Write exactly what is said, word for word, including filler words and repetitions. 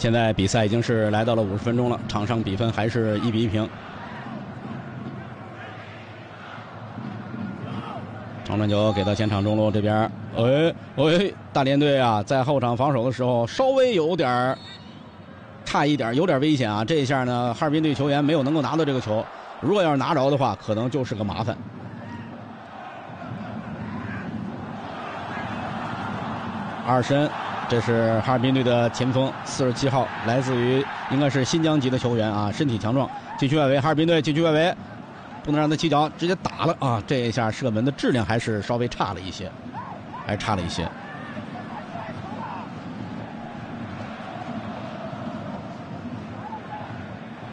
现在比赛已经是来到了五十分钟了，场上比分还是一比一平。长传球给到前场中路这边，哎哎，大连队啊，在后场防守的时候稍微有点差一点，有点危险啊。这一下呢，哈尔滨队球员没有能够拿到这个球，如果要是拿着的话，可能就是个麻烦。二申，这是哈尔滨队的前锋，四十七号，来自于应该是新疆籍的球员啊，身体强壮。禁区外围，哈尔滨队禁区外围。不能让他起脚，直接打了啊！这一下射门的质量还是稍微差了一些，还是差了一些。